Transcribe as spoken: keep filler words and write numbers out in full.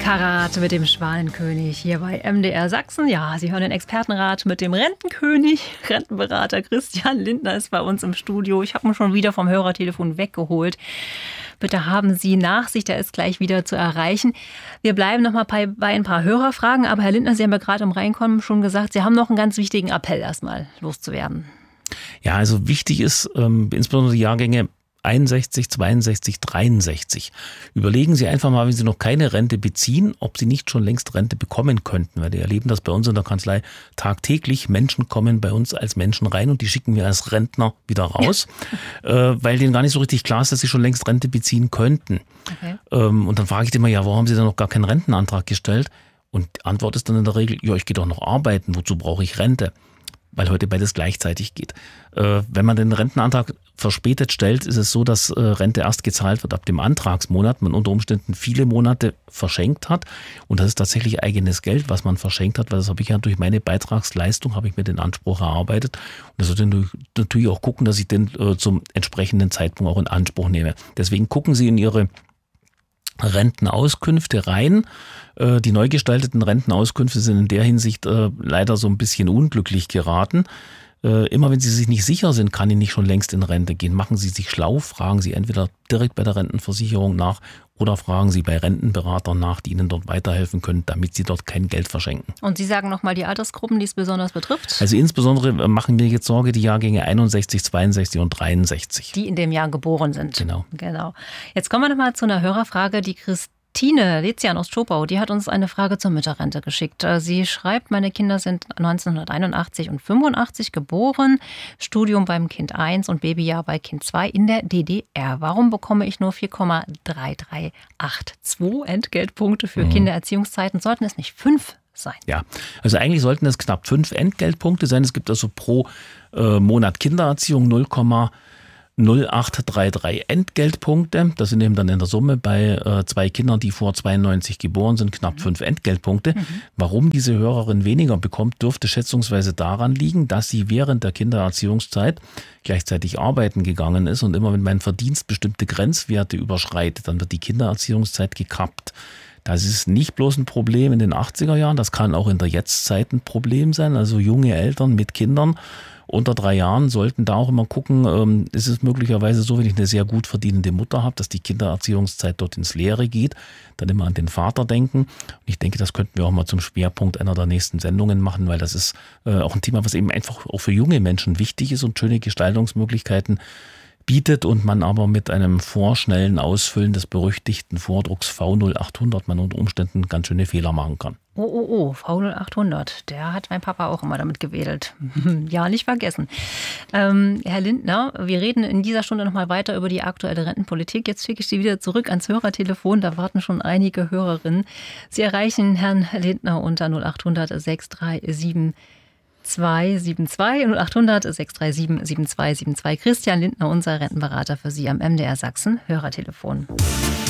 Karat mit dem Schwalenkönig hier bei M D R Sachsen. Ja, Sie hören den Expertenrat mit dem Rentenkönig. Rentenberater Christian Lindner ist bei uns im Studio. Ich habe ihn schon wieder vom Hörertelefon weggeholt. Bitte haben Sie Nachsicht, er ist gleich wieder zu erreichen. Wir bleiben noch mal bei, bei ein paar Hörerfragen. Aber Herr Lindner, Sie haben ja gerade im Reinkommen schon gesagt, Sie haben noch einen ganz wichtigen Appell erstmal loszuwerden. Ja, also wichtig ist ähm, insbesondere die Jahrgänge einundsechzig, zweiundsechzig, dreiundsechzig. Überlegen Sie einfach mal, wenn Sie noch keine Rente beziehen, ob Sie nicht schon längst Rente bekommen könnten. Weil wir erleben das bei uns in der Kanzlei tagtäglich. Menschen kommen bei uns als Menschen rein und die schicken wir als Rentner wieder raus, ja. äh, weil denen gar nicht so richtig klar ist, dass sie schon längst Rente beziehen könnten. Okay. Ähm, und dann frage ich die immer, ja, warum haben Sie denn noch gar keinen Rentenantrag gestellt? Und die Antwort ist dann in der Regel, ja, ich gehe doch noch arbeiten, wozu brauche ich Rente? Weil heute beides gleichzeitig geht. Äh, wenn man den Rentenantrag verspätet stellt, ist es so, dass äh, Rente erst gezahlt wird ab dem Antragsmonat, man unter Umständen viele Monate verschenkt hat und das ist tatsächlich eigenes Geld, was man verschenkt hat, weil das habe ich ja durch meine Beitragsleistung, habe ich mir den Anspruch erarbeitet und das sollte natürlich auch gucken, dass ich den äh, zum entsprechenden Zeitpunkt auch in Anspruch nehme. Deswegen gucken Sie in Ihre Rentenauskünfte rein. Die neu gestalteten Rentenauskünfte sind in der Hinsicht äh, leider so ein bisschen unglücklich geraten. Äh, immer wenn Sie sich nicht sicher sind, kann ich nicht schon längst in Rente gehen. Machen Sie sich schlau, fragen Sie entweder direkt bei der Rentenversicherung nach oder fragen Sie bei Rentenberatern nach, die Ihnen dort weiterhelfen können, damit Sie dort kein Geld verschenken. Und Sie sagen nochmal die Altersgruppen, die es besonders betrifft? Also insbesondere machen mir jetzt Sorge die Jahrgänge einundsechzig, zweiundsechzig und dreiundsechzig. Die in dem Jahr geboren sind. Genau. Genau. Jetzt kommen wir nochmal zu einer Hörerfrage, die Christine Tine Lezian aus Schopau, die hat uns eine Frage zur Mütterrente geschickt. Sie schreibt, meine Kinder sind neunzehnhunderteinundachtzig und fünfundachtzig geboren, Studium beim Kind eins und Babyjahr bei Kind zwei in der D D R. Warum bekomme ich nur vier Komma drei drei acht zwei Entgeltpunkte für mhm. Kindererziehungszeiten? Sollten es nicht fünf sein? Ja, also eigentlich sollten es knapp fünf Entgeltpunkte sein. Es gibt also pro äh, Monat Kindererziehung null Komma null acht drei drei Entgeltpunkte. Das sind eben dann in der Summe bei äh, zwei Kindern, die vor zweiundneunzig geboren sind, knapp fünf Entgeltpunkte. Mhm. Warum diese Hörerin weniger bekommt, dürfte schätzungsweise daran liegen, dass sie während der Kindererziehungszeit gleichzeitig arbeiten gegangen ist und immer wenn mein Verdienst bestimmte Grenzwerte überschreitet, dann wird die Kindererziehungszeit gekappt. Das ist nicht bloß ein Problem in den achtziger Jahren, das kann auch in der Jetztzeit ein Problem sein. Also junge Eltern mit Kindern unter drei Jahren sollten da auch immer gucken, ähm, ist es möglicherweise so, wenn ich eine sehr gut verdienende Mutter habe, dass die Kindererziehungszeit dort ins Leere geht, dann immer an den Vater denken. Und ich denke, das könnten wir auch mal zum Schwerpunkt einer der nächsten Sendungen machen, weil das ist äh, auch ein Thema, was eben einfach auch für junge Menschen wichtig ist und schöne Gestaltungsmöglichkeiten bietet und man aber mit einem vorschnellen Ausfüllen des berüchtigten Vordrucks V null achthundert man unter Umständen ganz schöne Fehler machen kann. Oh, oh, oh, V null achthundert, der hat mein Papa auch immer damit gewedelt. Ja, nicht vergessen. Ähm, Herr Lindner, wir reden in dieser Stunde noch mal weiter über die aktuelle Rentenpolitik. Jetzt schicke ich Sie wieder zurück ans Hörertelefon, da warten schon einige Hörerinnen. Sie erreichen Herrn Lindner unter null achthundert sechs drei sieben zwei sieben zwei, null achthundert sechs drei sieben sieben zwei sieben zwei. Christian Lindner, unser Rentenberater für Sie am M D R Sachsen Hörertelefon.